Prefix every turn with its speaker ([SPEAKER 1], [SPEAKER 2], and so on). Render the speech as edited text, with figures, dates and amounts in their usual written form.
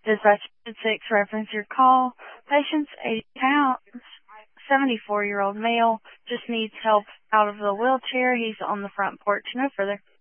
[SPEAKER 1] Dispatch 6 reference your call. Patient's 80 pounds, 74-year-old male, just needs help out of the wheelchair. He's on the front porch. No further.